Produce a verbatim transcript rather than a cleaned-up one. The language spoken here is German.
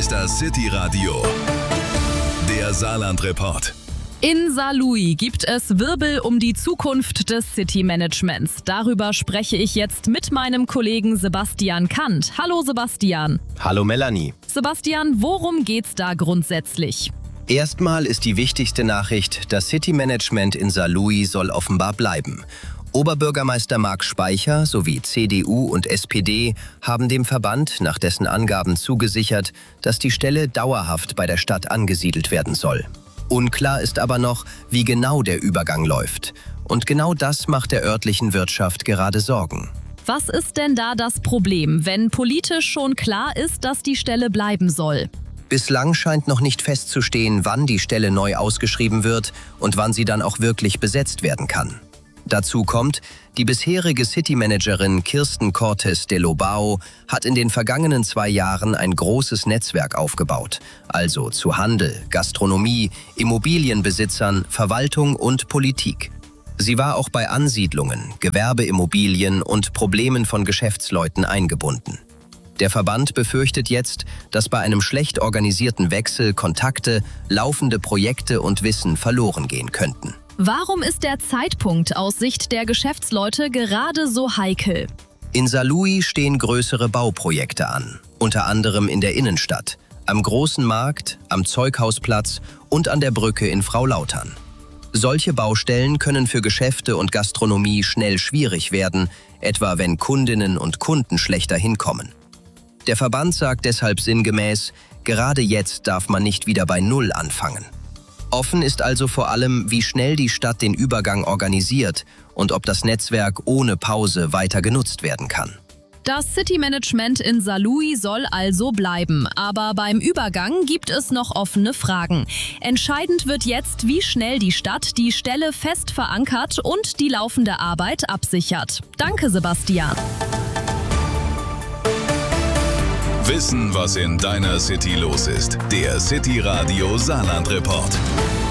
ist das City Radio, der Saarland-Report. In Saarlouis gibt es Wirbel um die Zukunft des City-Managements. Darüber spreche ich jetzt mit meinem Kollegen Sebastian Kant. Hallo Sebastian. Hallo Melanie. Sebastian, worum geht's da grundsätzlich? Erstmal ist die wichtigste Nachricht, das City-Management in Saarlouis soll offenbar bleiben. Oberbürgermeister Marc Speicher sowie C D U und S P D haben dem Verband nach dessen Angaben zugesichert, dass die Stelle dauerhaft bei der Stadt angesiedelt werden soll. Unklar ist aber noch, wie genau der Übergang läuft. Und genau das macht der örtlichen Wirtschaft gerade Sorgen. Was ist denn da das Problem, wenn politisch schon klar ist, dass die Stelle bleiben soll? Bislang scheint noch nicht festzustehen, wann die Stelle neu ausgeschrieben wird und wann sie dann auch wirklich besetzt werden kann. Dazu kommt, die bisherige City-Managerin Kirsten Cortes de Lobau hat in den vergangenen zwei Jahren ein großes Netzwerk aufgebaut, also zu Handel, Gastronomie, Immobilienbesitzern, Verwaltung und Politik. Sie war auch bei Ansiedlungen, Gewerbeimmobilien und Problemen von Geschäftsleuten eingebunden. Der Verband befürchtet jetzt, dass bei einem schlecht organisierten Wechsel Kontakte, laufende Projekte und Wissen verloren gehen könnten. Warum ist der Zeitpunkt aus Sicht der Geschäftsleute gerade so heikel? In Saarlouis stehen größere Bauprojekte an, unter anderem in der Innenstadt, am Großen Markt, am Zeughausplatz und an der Brücke in Fraulautern. Solche Baustellen können für Geschäfte und Gastronomie schnell schwierig werden, etwa wenn Kundinnen und Kunden schlechter hinkommen. Der Verband sagt deshalb sinngemäß, gerade jetzt darf man nicht wieder bei Null anfangen. Offen ist also vor allem, wie schnell die Stadt den Übergang organisiert und ob das Netzwerk ohne Pause weiter genutzt werden kann. Das City-Management in Saarlouis soll also bleiben, aber beim Übergang gibt es noch offene Fragen. Entscheidend wird jetzt, wie schnell die Stadt die Stelle fest verankert und die laufende Arbeit absichert. Danke, Sebastian. Wissen, was in deiner City los ist. Der City Radio Saarland-Report.